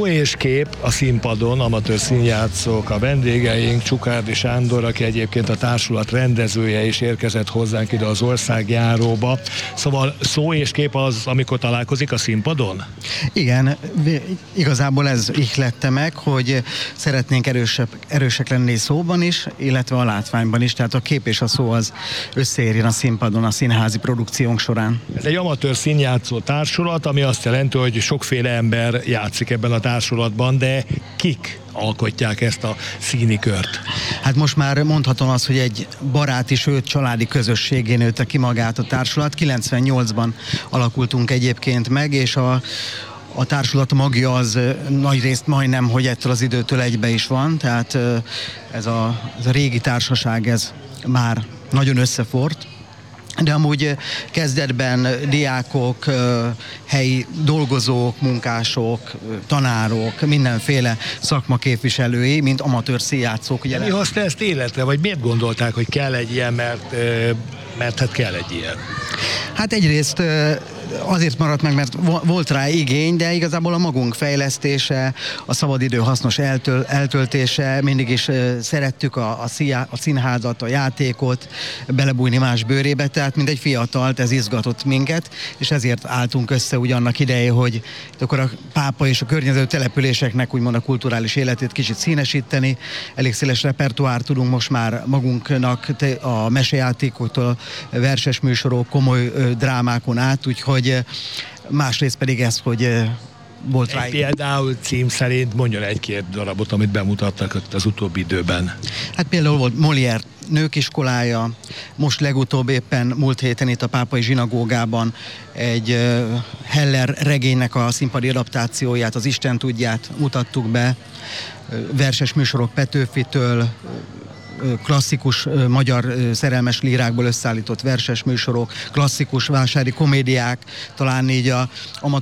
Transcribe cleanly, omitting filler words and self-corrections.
Szó és kép a színpadon, amatőr színjátszók, a vendégeink, Csukhárdi Sándor, aki egyébként a társulat rendezője is érkezett hozzánk ide az országjáróba. Szóval szó és kép az, amikor találkozik a színpadon? Igen, igazából ez ihlette meg, hogy szeretnénk erősek lenni szóban is, illetve a látványban is, tehát a kép és a szó az összeérjen a színpadon a színházi produkciónk során. Ez egy amatőr színjátszó társulat, ami azt jelenti, hogy sokféle ember játszik ebben a társulatban, de kik alkotják ezt a színi kört? Hát most már mondhatom azt, hogy egy baráti, sőt családi közösségén nőtte ki magát a társulat. 98-ban alakultunk egyébként meg, és a társulat magja az nagyrészt majdnem, hogy ettől az időtől egybe is van, tehát ez a régi társaság, ez már nagyon összefort. De amúgy kezdetben diákok, helyi dolgozók, munkások, tanárok, mindenféle szakmaképviselői, mint amatőr színjátszók. Mi hozta ezt életre, vagy miért gondolták, hogy kell egy ilyen, mert hát kell egy ilyen? Hát egyrészt azért maradt meg, mert volt rá igény, de igazából a magunk fejlesztése, a szabadidő hasznos eltöltése, mindig is szerettük a színházat, a játékot, belebújni más bőrébe, tehát mindegy fiatalt, ez izgatott minket, és ezért álltunk össze úgy annak idején, hogy akkor a Pápa és a környező településeknek úgymond a kulturális életét kicsit színesíteni, elég széles repertoár tudunk most már magunknak a mesejátékoktól, verses műsorok, komoly drámákon át, úgyhogy másrészt pedig ez, hogy volt rá. Például cím szerint mondjon egy-két darabot, amit bemutattak az utóbbi időben. Hát például volt Molière Nők iskolája, most legutóbb éppen múlt héten itt a Pápai zsinagógában egy Heller regénynek a színpadi adaptációját, az Isten tudját mutattuk be, verses műsorok Petőfitől, klasszikus magyar szerelmes lírákból összeállított verses műsorok, klasszikus vásári komédiák, talán így a